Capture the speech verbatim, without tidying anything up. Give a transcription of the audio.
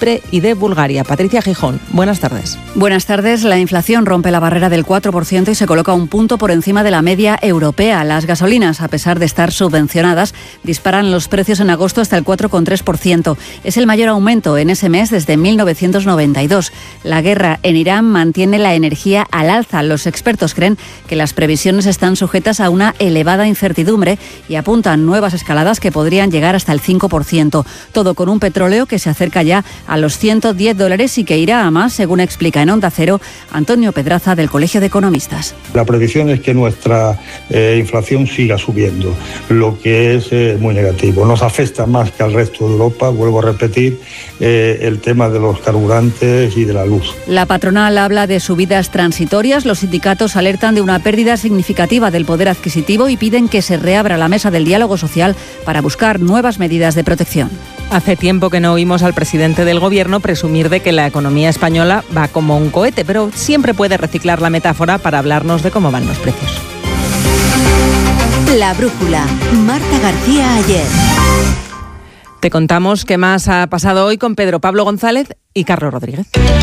Chipre y de Bulgaria. Patricia Gijón, buenas tardes. Buenas tardes. La inflación rompe la barrera del cuatro por ciento y se coloca un punto por encima de la media europea. Las gasolinas, a pesar de estar subvencionadas, disparan los precios en agosto hasta el cuatro coma tres por ciento. Es el mayor aumento en ese mes desde mil novecientos noventa y dos. La guerra en Irán mantiene la energía al alza. Los expertos creen que las previsiones están sujetas a una elevada incertidumbre y apuntan nuevas escaladas que podrían llegar hasta el cinco por ciento. Todo con un petróleo que se acerca ya a los ciento diez dólares y que irá a más, según explica en Onda Cero Antonio Pedraza del Colegio de Economistas. La previsión es que nuestra eh, inflación siga subiendo, lo que es eh, muy negativo. Nos afecta más que al resto de Europa, vuelvo a repetir, eh, el tema de los carburantes y de la luz. La patronal habla de subidas transitorias. Los sindicatos alertan de una pérdida significativa del poder adquisitivo y piden que se reabra la mesa del diálogo social para buscar nuevas medidas de protección. Hace tiempo que no oímos al presidente del Gobierno presumir de que la economía española va como un cohete, pero siempre puede reciclar la metáfora para hablarnos de cómo van los precios. La brújula. Marta García Ayer. Te contamos qué más ha pasado hoy con Pedro Pablo González y Carlos Rodríguez.